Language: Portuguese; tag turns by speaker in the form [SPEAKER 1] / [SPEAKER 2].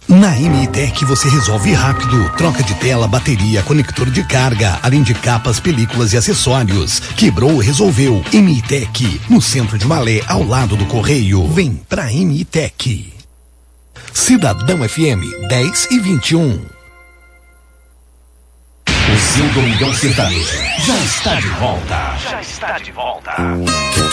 [SPEAKER 1] Na MITEC você resolve rápido. Troca de tela, bateria, conector de carga, além de capas, películas e acessórios. Quebrou, resolveu. MITEC, no centro de Malé, ao lado do Correio. Vem pra MITEC. Cidadão FM 10:21. O seu Domingão Sertanejo já está de volta.